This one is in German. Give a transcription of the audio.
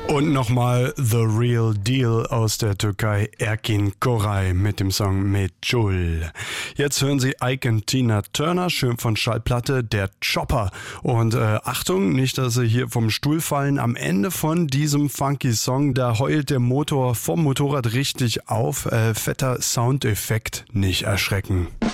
Und nochmal The Real Deal aus der Türkei, Erkin Koray mit dem Song Meçhul. Jetzt hören Sie Ike und Tina Turner, schön von Schallplatte, der Chopper. Und Achtung, nicht, dass Sie hier vom Stuhl fallen. Am Ende von diesem funky Song, da heult der Motor vom Motorrad richtig auf. Fetter Soundeffekt, nicht erschrecken.